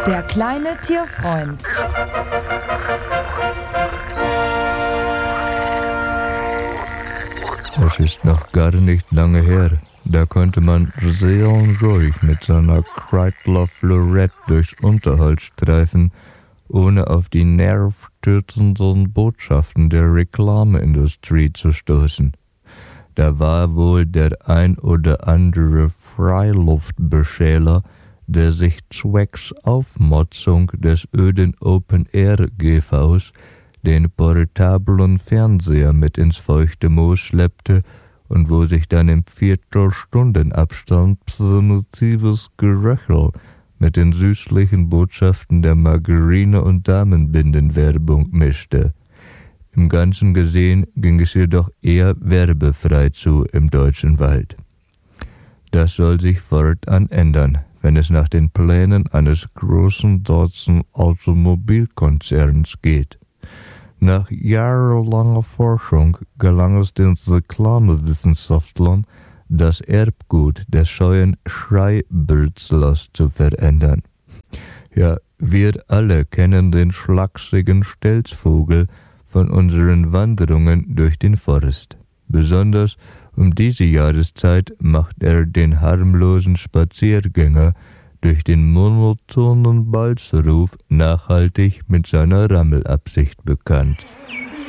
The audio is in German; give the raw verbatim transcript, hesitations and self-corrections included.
Der kleine Tierfreund. Es ist noch gar nicht lange her. Da konnte man sehr ruhig mit seiner Kreidler Florette durchs Unterholz streifen, ohne auf die nervtötenden Botschaften der Reklameindustrie zu stoßen. Da war wohl der ein oder andere Freiluftbeschäler, der sich zwecks Aufmotzung des öden Open-Air-G Vs den portablen Fernseher mit ins feuchte Moos schleppte und wo sich dann im Viertelstundenabstand primitives Geröchel mit den süßlichen Botschaften der Margarine- und Damenbindenwerbung mischte. Im Ganzen gesehen ging es jedoch eher werbefrei zu im deutschen Wald. Das soll sich fortan ändern, wenn es nach den Plänen eines großen deutschen Automobilkonzerns geht. Nach jahrelanger Forschung gelang es den Reklamewissenschaftlern, das Erbgut des scheuen Schreibürzlers zu verändern. Ja, wir alle kennen den schlachsigen Stelzvogel von unseren Wanderungen durch den Forst. Besonders um diese Jahreszeit macht er den harmlosen Spaziergänger durch den monotonen Balzruf nachhaltig mit seiner Rammelabsicht bekannt.